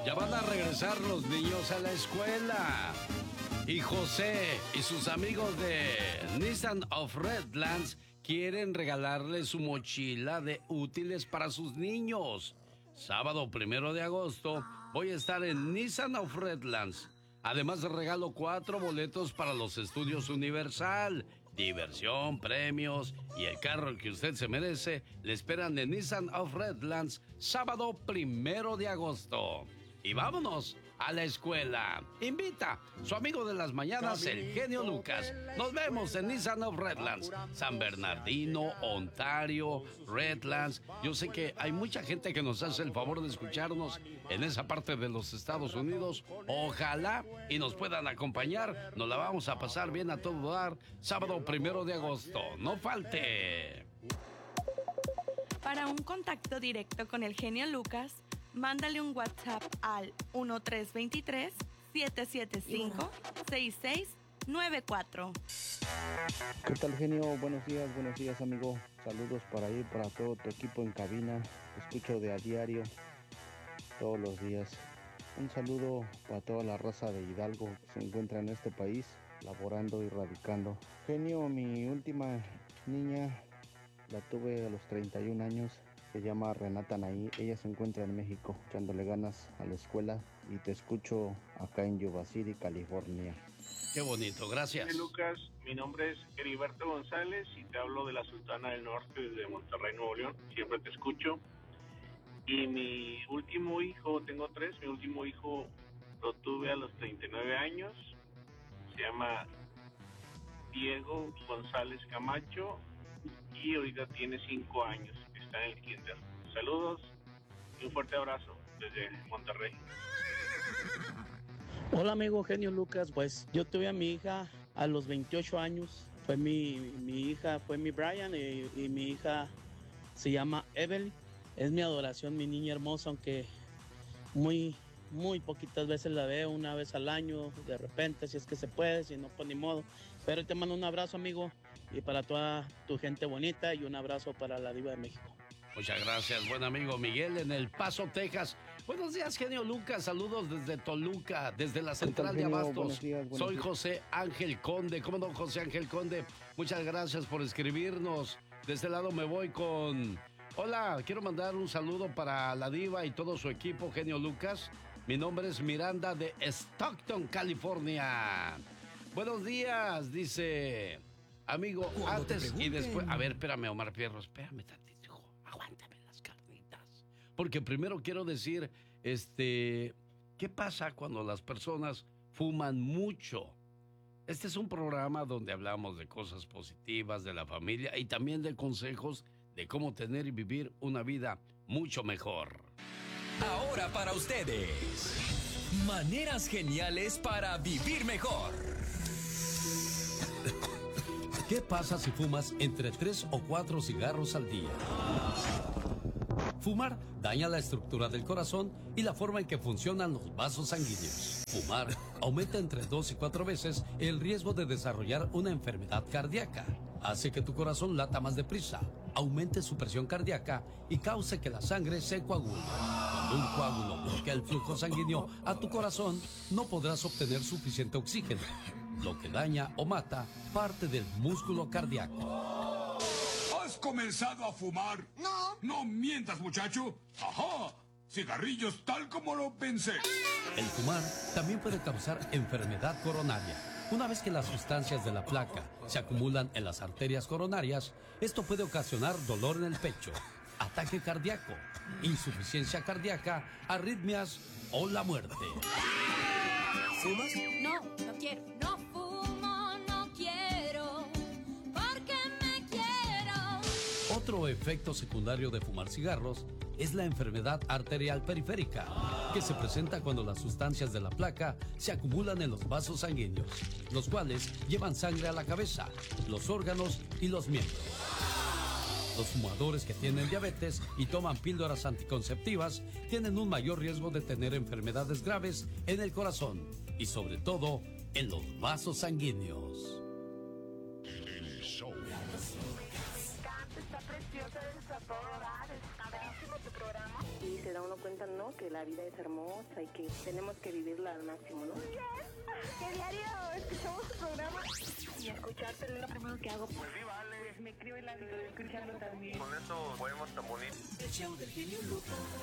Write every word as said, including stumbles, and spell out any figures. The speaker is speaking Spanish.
Ya van a regresar los niños a la escuela. Y José y sus amigos de Nissan of Redlands quieren regalarle su mochila de útiles para sus niños. Sábado primero de agosto voy a estar en Nissan of Redlands. Además regalo cuatro boletos para los estudios Universal. Diversión, premios y el carro que usted se merece le esperan en Nissan of Redlands sábado primero de agosto. Y vámonos a la escuela. Invita su amigo de las mañanas, el genio Lucas. Nos vemos en Nissan of Redlands, San Bernardino, Ontario, Redlands. Yo sé que hay mucha gente que nos hace el favor de escucharnos en esa parte de los Estados Unidos. Ojalá y nos puedan acompañar. Nos la vamos a pasar bien a todo dar. Sábado primero de agosto. No falte. Para un contacto directo con el genio Lucas, mándale un WhatsApp al uno tres dos tres, siete siete cinco, seis seis nueve cuatro. ¿Qué tal, genio? Buenos días, buenos días, amigo. Saludos para ir para todo tu equipo en cabina. Te escucho de a diario, todos los días. Un saludo para toda la raza de Hidalgo que se encuentra en este país, laborando y radicando. Genio, mi última niña la tuve a los treinta y un años. Se llama Renata Naí, ella se encuentra en México, echándole ganas a la escuela, y te escucho acá en Yuba City, California. Qué bonito, gracias. Hola, Lucas, mi nombre es Heriberto González y te hablo de la Sultana del Norte, desde Monterrey, Nuevo León. Siempre te escucho. Y mi último hijo, tengo tres, mi último hijo lo tuve a los treinta y nueve años. Se llama Diego González Camacho y ahorita tiene cinco años. Está en el kinder. Saludos y un fuerte abrazo desde Monterrey. Hola, amigo genio Lucas. Pues yo tuve a mi hija a los veintiocho años. Fue mi, mi hija, fue mi Brian, y, y mi hija se llama Evelyn. Es mi adoración, mi niña hermosa, aunque muy, muy poquitas veces la veo, una vez al año, de repente, si es que se puede, si no, pues ni modo. Pero te mando un abrazo, amigo, y para toda tu gente bonita, y un abrazo para la Diva de México. Muchas gracias, buen amigo Miguel en El Paso, Texas. Buenos días, genio Lucas. Saludos desde Toluca, desde la central de Abastos. Buenos días, buenos Soy días. José Ángel Conde. ¿Cómo no, José Ángel Conde? Muchas gracias por escribirnos. De este lado me voy con... Hola, quiero mandar un saludo para la Diva y todo su equipo, genio Lucas. Mi nombre es Miranda de Stockton, California. Buenos días, dice... Amigo, antes y después... A ver, espérame, Omar Fierro, espérame tantito, hijo. Aguántame las carnitas. Porque primero quiero decir, este... ¿qué pasa cuando las personas fuman mucho? Este es un programa donde hablamos de cosas positivas, de la familia y también de consejos de cómo tener y vivir una vida mucho mejor. Ahora para ustedes, maneras geniales para vivir mejor. ¿Qué pasa si fumas entre tres o cuatro cigarros al día? Fumar daña la estructura del corazón y la forma en que funcionan los vasos sanguíneos. Fumar aumenta entre dos y cuatro veces el riesgo de desarrollar una enfermedad cardíaca. Hace que tu corazón lata más deprisa, aumente su presión cardíaca y cause que la sangre se coagule. Cuando un coágulo bloquea el flujo sanguíneo a tu corazón, no podrás obtener suficiente oxígeno, lo que daña o mata parte del músculo cardíaco. ¿Has comenzado a fumar? No. No mientas, muchacho. Ajá. Cigarrillos tal como lo pensé. El fumar también puede causar enfermedad coronaria. Una vez que las sustancias de la placa se acumulan en las arterias coronarias, esto puede ocasionar dolor en el pecho, ataque cardíaco, insuficiencia cardíaca, arritmias o la muerte. ¿Fumas? No, no quiero. No fumo, no quiero, porque me quiero. Otro efecto secundario de fumar cigarros es la enfermedad arterial periférica, que se presenta cuando las sustancias de la placa se acumulan en los vasos sanguíneos, los cuales llevan sangre a la cabeza, los órganos y los miembros. Los fumadores que tienen diabetes y toman píldoras anticonceptivas tienen un mayor riesgo de tener enfermedades graves en el corazón y sobre todo en los vasos sanguíneos. El show. Está preciosa, es a todo dar, está buenísimo tu programa. Y se da uno cuenta cuentan, ¿no? Que la vida es hermosa y que tenemos que vivirla al máximo, ¿no? Que diario escuchamos tu programa y escucharte es lo primero que hago. Pues sí, vale. Pues me creo el hábito de escucharlo también. Con eso podemos tan bonito. El show del genio Lucas.